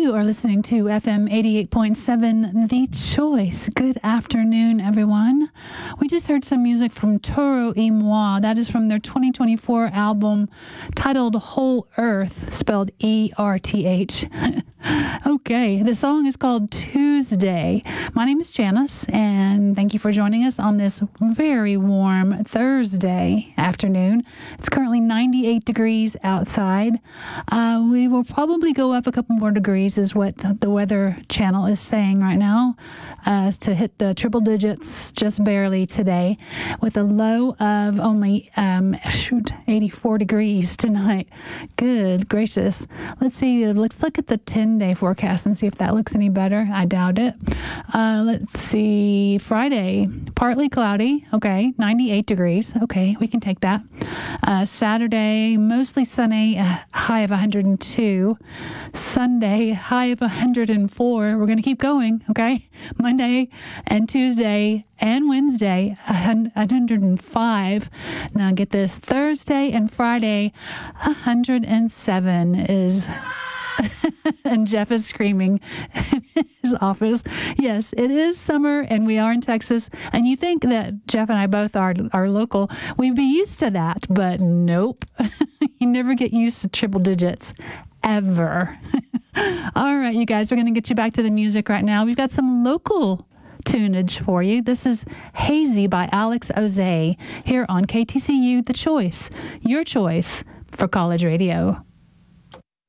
You are listening to FM 88.7, The Choice. Good afternoon, everyone. We just heard some music from Toro y Moi. That is from their 2024 album titled Whole Earth, spelled E-R-T-H. Okay, the song is called Tuesday. My name is Janice, and thank you for joining us on this very warm Thursday afternoon. It's currently 98 degrees outside. We will probably go up a couple more degrees is what the Weather Channel is saying right now, to hit the triple digits just barely today, with a low of only 84 degrees tonight. Good gracious. Let's see. Let's look at the 10-day forecast and see if that looks any better. I doubt it. Let's see. Friday, partly cloudy. Okay, 98 degrees. Okay, we can take that. Saturday, mostly sunny, high of 102. Sunday, high of 104. We're going to keep going, okay? Monday and Tuesday and Wednesday, 105. Now get this, Thursday and Friday, 107 is... And Jeff is screaming in his office. Yes, it is summer, and we are in Texas. And you think that Jeff and I both are local. We'd be used to that, but nope. You never get used to triple digits, ever. All right, you guys, we're going to get you back to the music right now. We've got some local tunage for you. This is Hazy by Alex Ozay here on KTCU, The Choice, your choice for college radio.